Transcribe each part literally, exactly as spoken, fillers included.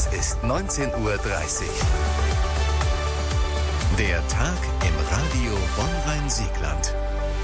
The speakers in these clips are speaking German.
Es ist neunzehn Uhr dreißig. Der Tag im Radio Bonn-Rhein-Siegland.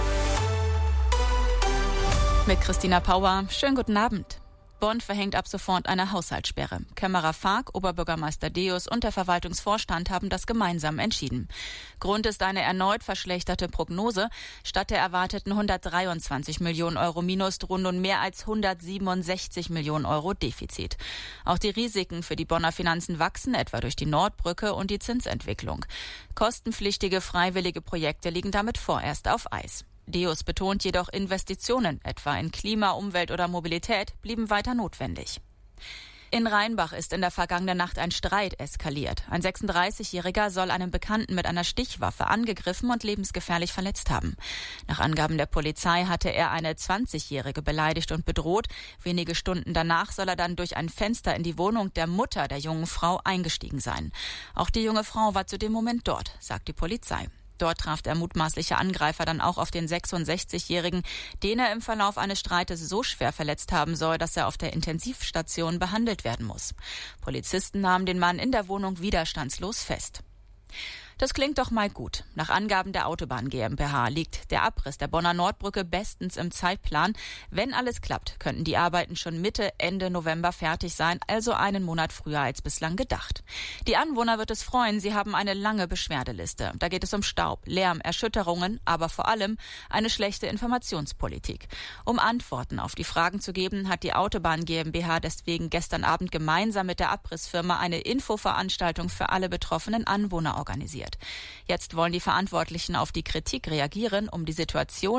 Mit Christina Pauer. Schönen guten Abend. Bonn verhängt ab sofort eine Haushaltssperre. Kämmerer Fark, Oberbürgermeister Deus und der Verwaltungsvorstand haben das gemeinsam entschieden. Grund ist eine erneut verschlechterte Prognose. Statt der erwarteten hundertdreiundzwanzig Millionen Euro Minus drohen nun mehr als hundertsiebenundsechzig Millionen Euro Defizit. Auch die Risiken für die Bonner Finanzen wachsen, etwa durch die Nordbrücke und die Zinsentwicklung. Kostenpflichtige freiwillige Projekte liegen damit vorerst auf Eis. Deus betont jedoch, Investitionen, etwa in Klima, Umwelt oder Mobilität, blieben weiter notwendig. In Rheinbach ist in der vergangenen Nacht ein Streit eskaliert. Ein sechsunddreißigjähriger soll einen Bekannten mit einer Stichwaffe angegriffen und lebensgefährlich verletzt haben. Nach Angaben der Polizei hatte er eine zwanzigjährige beleidigt und bedroht. Wenige Stunden danach soll er dann durch ein Fenster in die Wohnung der Mutter der jungen Frau eingestiegen sein. Auch die junge Frau war zu dem Moment dort, sagt die Polizei. Dort traf der mutmaßliche Angreifer dann auch auf den sechsundsechzigjährigen, den er im Verlauf eines Streites so schwer verletzt haben soll, dass er auf der Intensivstation behandelt werden muss. Polizisten nahmen den Mann in der Wohnung widerstandslos fest. Das klingt doch mal gut. Nach Angaben der Autobahn GmbH liegt der Abriss der Bonner Nordbrücke bestens im Zeitplan. Wenn alles klappt, könnten die Arbeiten schon Mitte, Ende November fertig sein, also einen Monat früher als bislang gedacht. Die Anwohner wird es freuen, sie haben eine lange Beschwerdeliste. Da geht es um Staub, Lärm, Erschütterungen, aber vor allem eine schlechte Informationspolitik. Um Antworten auf die Fragen zu geben, hat die Autobahn GmbH deswegen gestern Abend gemeinsam mit der Abrissfirma eine Infoveranstaltung für alle betroffenen Anwohner organisiert. Jetzt wollen die Verantwortlichen auf die Kritik reagieren, um die Situation